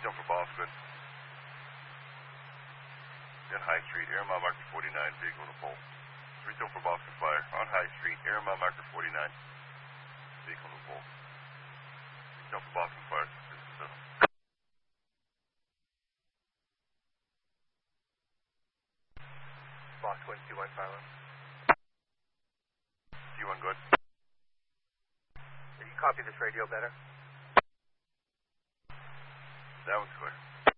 Done for Boston. In High Street, air mile marker 49, vehicle on the pole. 3 done for Boston Fire. On High Street, air mile marker 49, vehicle on the pole. 3 done for Boston Fire. Boss 121 Philo. T1 good. Can you copy this radio better? That one's clear.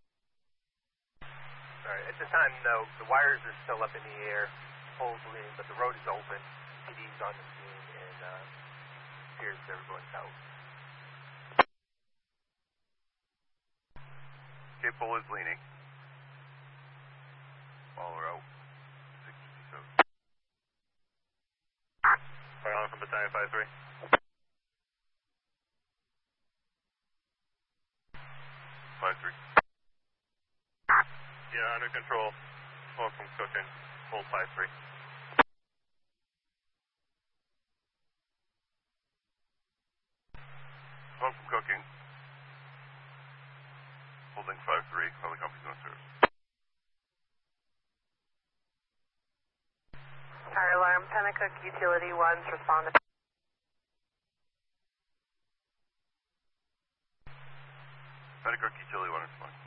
Alright, at this time, no, the wires are still up in the air, poles leaning, but the road is open. PD's on the scene, and appears everyone's out. Okay, pole is leaning. All are out. 67. Fire on from battalion 5-3. 5-3. Yeah, under control. Smoke from cooking. Hold 5-3. Smoke from cooking. Holding 5-3. Other company's on service. Fire alarm, Pennacook Utility 1's respond. Pennacook Utility 1 respond.